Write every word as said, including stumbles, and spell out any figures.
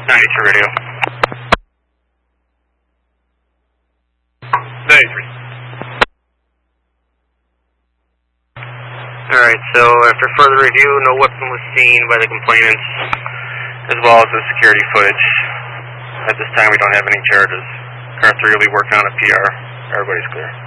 ninety-three radio. ninety-three. Alright, so after further review, no weapon was seen by the complainants, as well as the security footage. At this time, we don't have any charges. Car three will be working on a P R. Everybody's clear.